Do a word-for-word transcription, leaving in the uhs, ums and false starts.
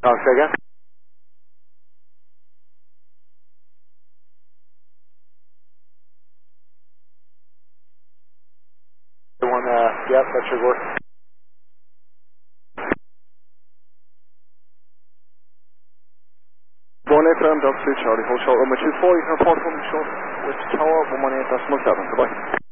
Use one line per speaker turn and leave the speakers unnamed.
Oh, say again? The one, uh, yeah, that should work. One eight seven, Dog Street, Charlie, hold short, number two four, you can report from short, West Tower, one one eight decimal seven, goodbye.